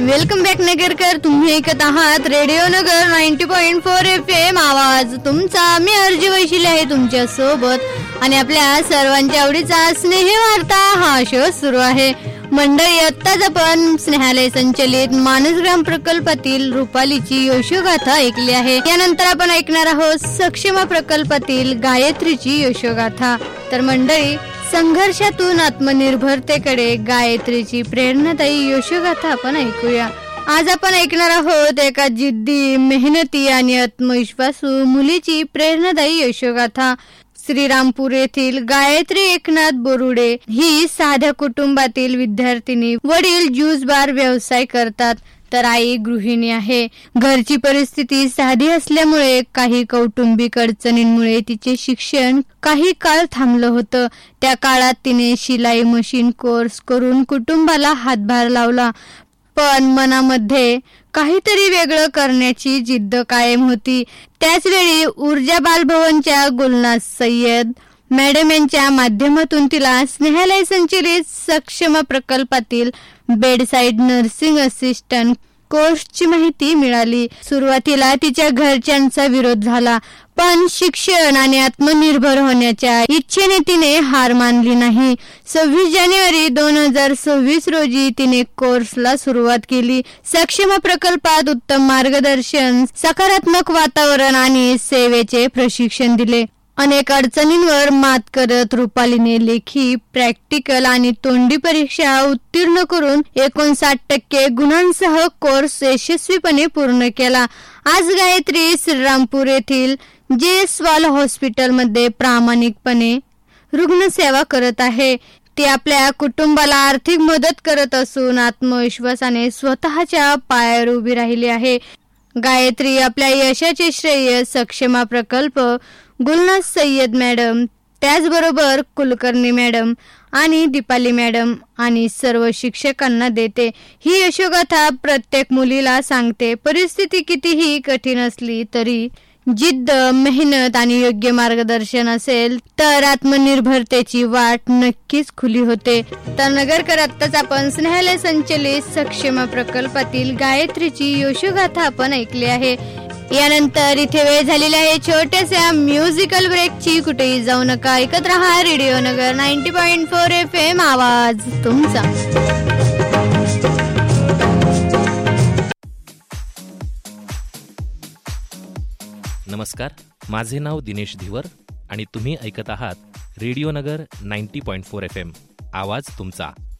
Welcome back Nagarkar. तुम्ही ऐकत आहात रेडिओ नगर 90.4 FM. आवाज तुमचा. मी अर्जी वैशिले आहे तुमच्या सोबत आणि आपल्या सर्वांच्या आवडीचा स्नेह वार्ता हा शो सुरू आहे. मंडळी, आत्ताच आपण स्नेहालय संचलित मानसग्राम प्रकल्पातील रुपालीची यशोगाथा ऐकली आहे. यानंतर आपण ऐकणार आहोत सक्षमा प्रकल्पातील गायत्रीची यशोगाथा. तर मंडळी, संघर्षातून आत्मनिर्भरतेकडे गायत्रीची प्रेरणादायी यशोगाथा आपण ऐकूया. आज आपण ऐकणार आहोत एका जिद्दी, मेहनती आणि आत्मविश्वासू मुलीची प्रेरणादायी यशोगाथा. श्रीरामपूर येथील गायत्री एकनाथ बोरुडे ही साध्या कुटुंबातील विद्यार्थिनी. वडील ज्यूस बार व्यवसाय करतात तर आई गृहिणी आहे. घरची परिस्थिती साधी असल्यामुळे काही कौटुंबिक अडचणींमुळे तिचे शिक्षण काही काळ थांबलं होतं. त्या काळात तिने शिलाई मशीन कोर्स करून कुटुंबाला हातभार लावला. पण मनामध्ये काहीतरी वेगळं करण्याची जिद्द कायम होती. त्याचवेळी ऊर्जा बालभवनच्या गुलनाज सय्यद मॅडम यांच्या माध्यमातून तिला स्नेहालय संचलित सक्षमा प्रकल्पातील बेडसाईड नर्सिंग असिस्टंट कोर्सची माहिती मिळाली. सुरुवातीला तिच्या घरच्यांचा विरोध झाला, पण शिक्षण आणि आत्मनिर्भर होण्याच्या इच्छेने तिने हार मानली नाही. 26 जानेवारी 2026 रोजी तिने कोर्सला सुरुवात केली. सक्षमा प्रकल्पात उत्तम मार्गदर्शन, सकारात्मक वातावरण आणि सेवेचे प्रशिक्षण दिले. अनेक अडचणींवर मात करत रुपालीने लेखी, प्रॅक्टिकल आणि तोंडी परीक्षा उत्तीर्ण करून 59% गुणांसह कोर्स यशस्वीपणे पूर्ण केला. आज गायत्री श्रीरामपूर येथील जयस्वाल हॉस्पिटलमध्ये प्रामाणिकपणे रुग्णसेवा करत आहे. ती आपल्या कुटुंबाला आर्थिक मदत करत असून आत्मविश्वासाने स्वतःच्या पायावर उभी राहिली आहे. गायत्री आपल्या यशाचे श्रेय सक्षमा प्रकल्प, गुलनाज सय्यद मॅडम, त्याचबरोबर कुलकर्णी मॅडम आणि दीपाली मॅडम आणि सर्व शिक्षकांना देते. ही यशोगाथा प्रत्येक मुलीला सांगते, परिस्थिती कितीही कठीण असली तरी जिद्द, मेहनत आणि योग्य मार्गदर्शन असेल तर आत्मनिर्भरतेची वाट नक्कीच खुली होते. तर नगरकर, आत्ताच आपण स्नेहालय संचलित सक्षमा प्रकल्पातील गायत्रीची यशोगाथा आपण ऐकली आहे. यानंतर इथे वेळ झालेली आहे छोट्याशा म्युझिकल ब्रेकची. कुठेही जाऊ नका, ऐकत रहा रेडिओ नगर 90.4 FM. आवाज तुमचा. नमस्कार, माझे नाव दिनेश धिवर आणि तुम्ही ऐकत आहात रेडिओ नगर 90.4 FM. आवाज तुमचा.